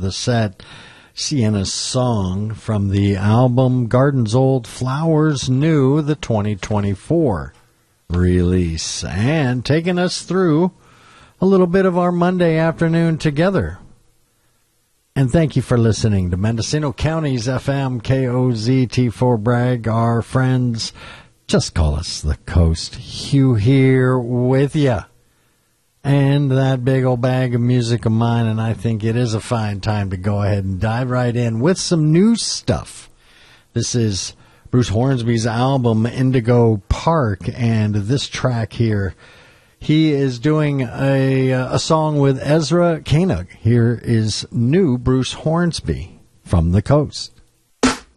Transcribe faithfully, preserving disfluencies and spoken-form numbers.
the set, Sienna's Song from the album Gardens Old, Flowers New, the twenty twenty-four release. And taking us through a little bit of our Monday afternoon together. And thank you for listening to Mendocino County's F M K O Z T four Bragg. Our friends, just call us the Coast. Hugh here with you. And that big old bag of music of mine, and I think it is a fine time to go ahead and dive right in with some new stuff. This is Bruce Hornsby's album, Indigo Park, and this track here, he is doing a, a song with Ezra Koenig. Here is new Bruce Hornsby from the Coast.